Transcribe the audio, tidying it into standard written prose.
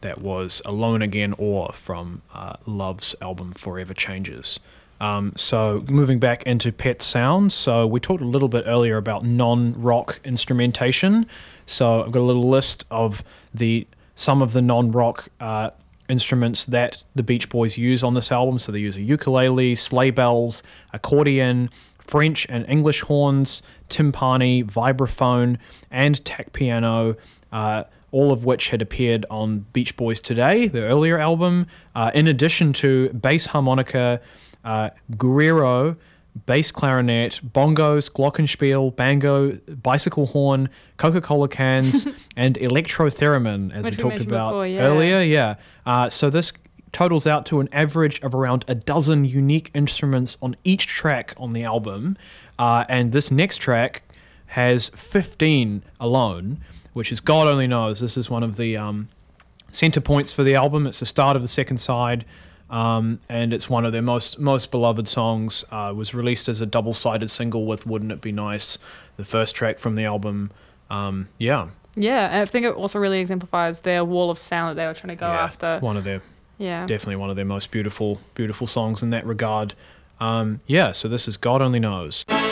That was Alone Again or from Love's album Forever Changes. So moving back into Pet Sounds, so we talked a little bit earlier about non-rock instrumentation. So I've got a little list of some of the non-rock instruments that the Beach Boys use on this album. So they use a ukulele, sleigh bells, accordion, French and English horns, timpani, vibraphone, and tack piano, all of which had appeared on Beach Boys Today, the earlier album, in addition to bass harmonica, guerrero, bass clarinet, bongos, glockenspiel, bango, bicycle horn, Coca-Cola cans, and electro-theremin, as Which we we talked mentioned about before, yeah. earlier. Yeah. So this totals out to an average of around a dozen unique instruments on each track on the album. And this next track has 15 alone, which is God only knows. This is one of the center points for the album. It's the start of the second side. And it's one of their most beloved songs. Was released as a double-sided single with Wouldn't It Be Nice, the first track from the album. Yeah, and I think it also really exemplifies their wall of sound that they were trying to go after. Definitely one of their most beautiful songs in that regard. So this is God Only Knows.